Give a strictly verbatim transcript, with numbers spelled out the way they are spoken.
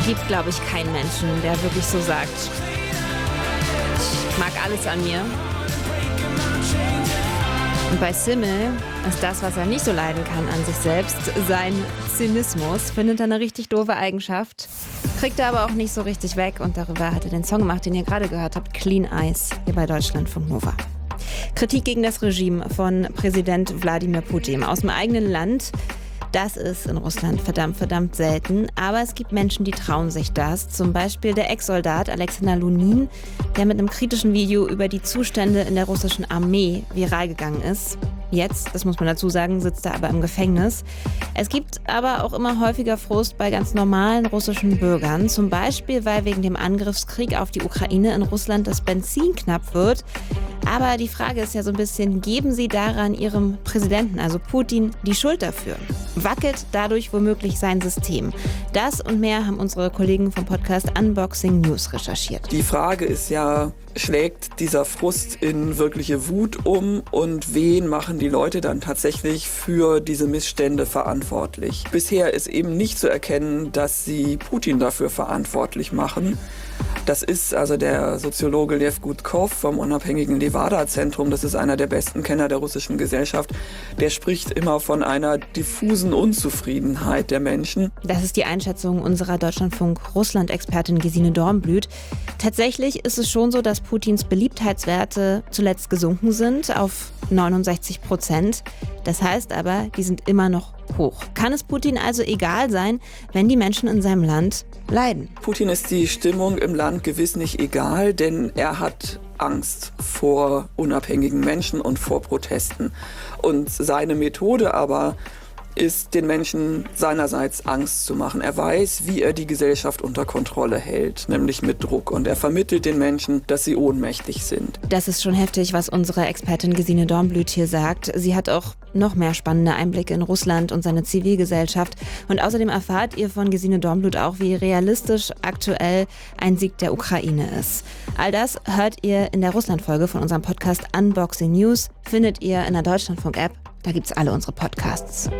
gibt, glaube ich, keinen Menschen, der wirklich so sagt, ich mag alles an mir. Und bei Simmel ist das, was er nicht so leiden kann an sich selbst, sein Zynismus. Findet er eine richtig doofe Eigenschaft, kriegt er aber auch nicht so richtig weg. Und darüber hat er den Song gemacht, den ihr gerade gehört habt, Clean Eyes, hier bei Deutschlandfunk Nova. Kritik gegen das Regime von Präsident Wladimir Putin aus dem eigenen Land. Das ist in Russland verdammt, verdammt selten. Aber es gibt Menschen, die trauen sich das. Zum Beispiel der Ex-Soldat Alexander Lunin, der mit einem kritischen Video über die Zustände in der russischen Armee viral gegangen ist. Jetzt, das muss man dazu sagen, sitzt er aber im Gefängnis. Es gibt aber auch immer häufiger Frust bei ganz normalen russischen Bürgern. Zum Beispiel, weil wegen dem Angriffskrieg auf die Ukraine in Russland das Benzin knapp wird. Aber die Frage ist ja so ein bisschen, geben Sie daran Ihrem Präsidenten, also Putin, die Schuld dafür? Wackelt dadurch womöglich sein System? Das und mehr haben unsere Kollegen vom Podcast Unboxing News recherchiert. Die Frage ist ja, schlägt dieser Frust in wirkliche Wut um und wen machen die Leute dann tatsächlich für diese Missstände verantwortlich? Bisher ist eben nicht zu erkennen, dass sie Putin dafür verantwortlich machen. Das ist also der Soziologe Lev Gutkov vom unabhängigen Levada-Zentrum. Das ist einer der besten Kenner der russischen Gesellschaft. Der spricht immer von einer diffusen Unzufriedenheit der Menschen. Das ist die Einschätzung unserer Deutschlandfunk-Russland-Expertin Gesine Dornblüt. Tatsächlich ist es schon so, dass Putins Beliebtheitswerte zuletzt gesunken sind auf neunundsechzig Prozent. Das heißt aber, die sind immer noch hoch. Kann es Putin also egal sein, wenn die Menschen in seinem Land leiden? Putin ist die Stimmung im Land gewiss nicht egal, denn er hat Angst vor unabhängigen Menschen und vor Protesten. Und seine Methode aber ist, den Menschen seinerseits Angst zu machen. Er weiß, wie er die Gesellschaft unter Kontrolle hält, nämlich mit Druck. Und er vermittelt den Menschen, dass sie ohnmächtig sind. Das ist schon heftig, was unsere Expertin Gesine Dornblüt hier sagt. Sie hat auch noch mehr spannende Einblicke in Russland und seine Zivilgesellschaft. Und außerdem erfahrt ihr von Gesine Dornblüt auch, wie realistisch aktuell ein Sieg der Ukraine ist. All das hört ihr in der Russland-Folge von unserem Podcast Unboxing News. Findet ihr in der Deutschlandfunk-App. Da gibt's alle unsere Podcasts.